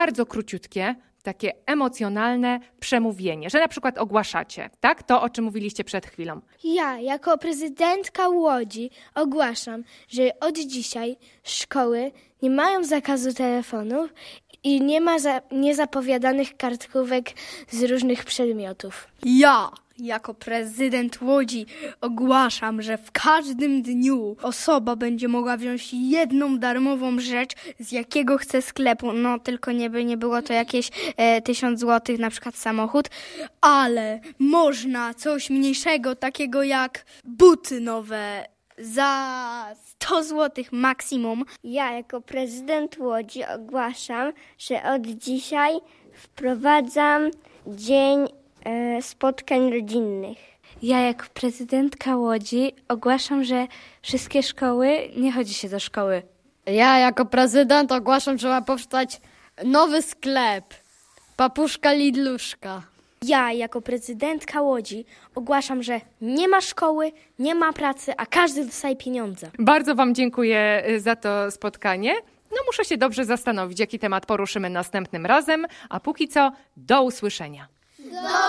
Bardzo króciutkie, takie emocjonalne przemówienie, że na przykład ogłaszacie, tak? To, o czym mówiliście przed chwilą. Ja, jako prezydentka Łodzi, ogłaszam, że od dzisiaj szkoły nie mają zakazu telefonów i nie ma niezapowiadanych kartkówek z różnych przedmiotów. Ja, jako prezydent Łodzi, ogłaszam, że w każdym dniu osoba będzie mogła wziąć jedną darmową rzecz z jakiego chce sklepu. No tylko nie było to jakieś 1000 złotych, na przykład samochód, ale można coś mniejszego, takiego jak buty nowe za 100 złotych maksimum. Ja jako prezydent Łodzi ogłaszam, że od dzisiaj wprowadzam dzień spotkań rodzinnych. Ja jako prezydentka Łodzi ogłaszam, że wszystkie szkoły nie chodzi się do szkoły. Ja jako prezydent ogłaszam, że ma powstać nowy sklep. Papuszka Lidluszka. Ja, jako prezydentka Łodzi, ogłaszam, że nie ma szkoły, nie ma pracy, a każdy dostaje pieniądze. Bardzo wam dziękuję za to spotkanie. No muszę się dobrze zastanowić, jaki temat poruszymy następnym razem, a póki co do usłyszenia.